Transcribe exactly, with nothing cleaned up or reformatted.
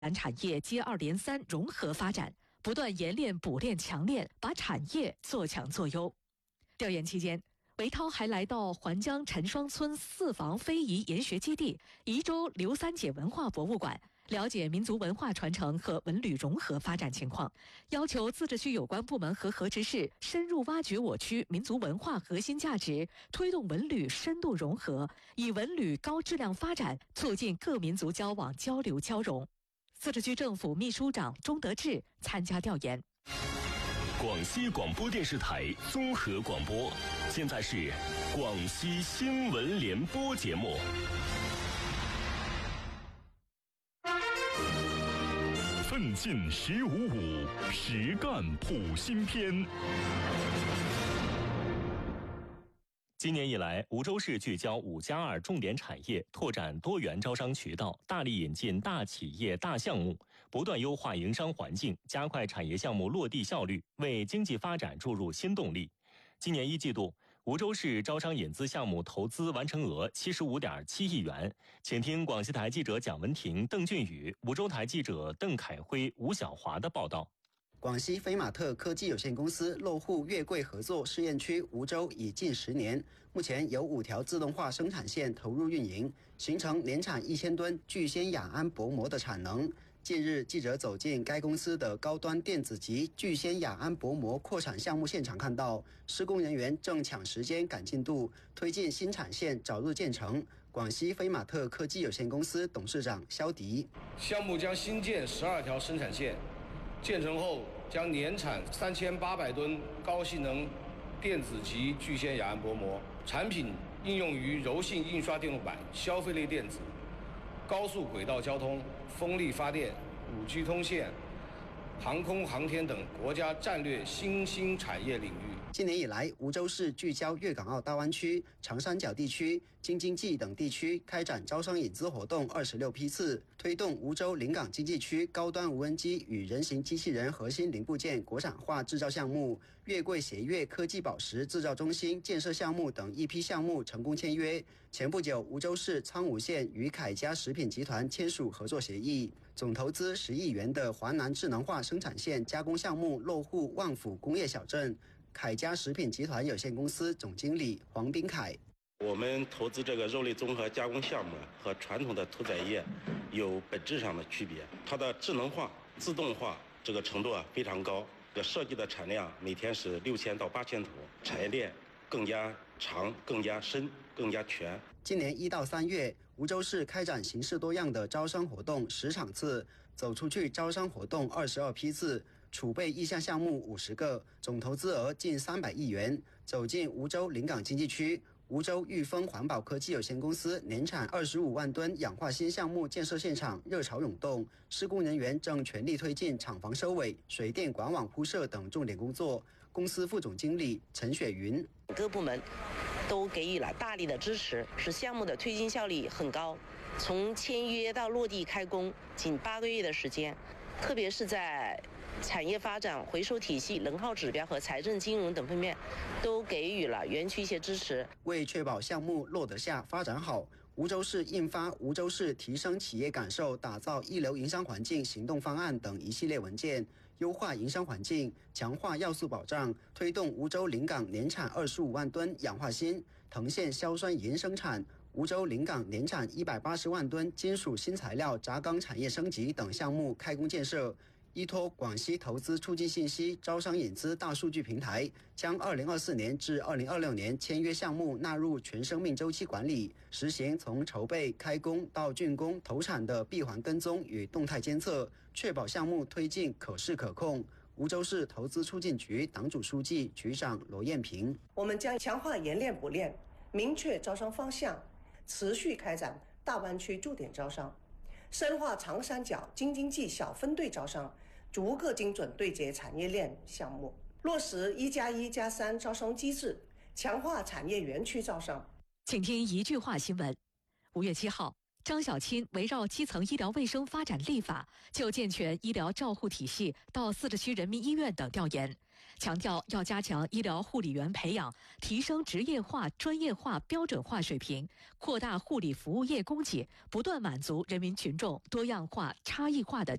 产业接二连三融合发展，不断研炼补练强练，把产业做强做优。调研期间，韦涛还来到环江陈双村四房非遗研学基地、宜州刘三姐文化博物馆，了解民族文化传承和文旅融合发展情况，要求自治区有关部门和河池市深入挖掘我区民族文化核心价值，推动文旅深度融合，以文旅高质量发展促进各民族交往交流交融。自治区政府秘书长钟德志参加调研。 广西广播电视台综合广播，现在是广西新闻联播节目。奋进十五五，实干普新篇。今年以来，梧州市聚焦五加二重点产业，拓展多元招商渠道，大力引进大企业大项目，不断优化营商环境，加快产业项目落地效率，为经济发展注入新动力。今年一季度，梧州市招商引资项目投资完成额七十五点七亿元。请听广西台记者蒋文婷、邓俊宇，梧州台记者邓凯辉、吴小华的报道。 广西飞马特科技有限公司落户粤桂合作试验区梧州已近十年，目前有五条自动化生产线投入运营，形成年产一千吨聚酰雅胺薄膜的产能。近日，记者走进该公司的高端电子级聚酰雅胺薄膜扩产项目现场，看到施工人员正抢时间赶进度，推进新产线早日建成。广西飞马特科技有限公司董事长肖迪： 项目将新建十二条生产线。建成后将年产三千八百吨高性能电子级聚酰雅胺薄膜，产品应用于柔性印刷电路板、消费类电子、高速轨道交通、风力发电、五 G 通信、航空航天等国家战略新兴产业领域。 今年以来，梧州市聚焦粤港澳大湾区、长三角地区、京津冀等地区开展招商引资活动二十六批次，推动梧州临港经济区高端无人机与人形机器人核心零部件国产化制造项目、粤桂协粤科技宝石制造中心建设项目等一批项目成功签约。前不久，梧州市苍梧县与凯佳食品集团签署合作协议，总投资十亿元的华南智能化生产线加工项目落户旺府工业小镇。凯佳食品集团有限公司总经理黄斌凯： 我们投资这个肉类综合加工项目和传统的屠宰业有本质上的区别，它的智能化、自动化这个程度啊非常高，这设计的产量每天是六千到八千头，产业链更加长、更加深、更加全。 今年一到三月，梧州市开展形式多样的招商活动十场次，走出去招商活动二十二批次。储备意向项目五十个，总投资额近三百亿元。走进梧州临港经济区，梧州裕丰环保科技有限公司年产二十五万吨氧化锌项目建设现场热潮涌动，施工人员正全力推进厂房收尾、水电管网铺设等重点工作。公司副总经理陈雪云： 各部门都给予了大力的支持，使项目的推进效率很高。从签约到落地开工仅八个月的时间，特别是在产业发展、回收体系、能耗指标和财政金融等方面，都给予了园区一些支持。为确保项目落得下、发展好，梧州市印发《梧州市提升企业感受、打造一流营商环境行动方案》等一系列文件，优化营商环境，强化要素保障，推动梧州临港年产二十五万吨氧化锌、藤线硝酸银生产。梧州临港年产一百八十万吨金属新材料轧钢产业升级等项目开工建设。依托广西投资促进信息招商引资大数据平台，将二零二四年至二零二六年签约项目纳入全生命周期管理，实行从筹备、开工到竣工投产的闭环跟踪与动态监测，确保项目推进可视可控。梧州市投资促进局党组书记、局长罗艳平： 我们将强化研练补练，明确招商方向，持续开展大湾区驻点招商，深化长三角京津冀小分队招商，逐个精准对接产业链项目，落实一加一加三招商机制，强化产业园区招商。 请听一句话新闻。五月七号，张晓钦围绕基层医疗卫生发展立法，就健全医疗照护体系到自治区人民医院等调研。 强调要加强医疗护理员培养，提升职业化、专业化、标准化水平，扩大护理服务业供给，不断满足人民群众多样化、差异化的